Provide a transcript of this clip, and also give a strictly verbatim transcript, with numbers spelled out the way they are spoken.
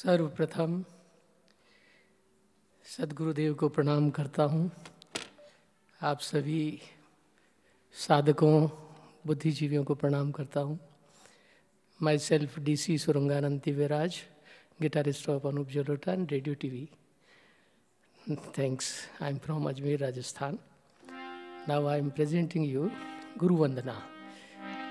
सर्वप्रथम सद्गुरुदेव को प्रणाम करता हूँ। आप सभी साधकों, बुद्धिजीवियों को प्रणाम करता हूँ। My self D C सुरंगानंद Divyaraj, guitarist of Anup Jalota and Radio T V. Thanks. I'm from Ajmer, Rajasthan. Now I'm presenting you Guru Vandana.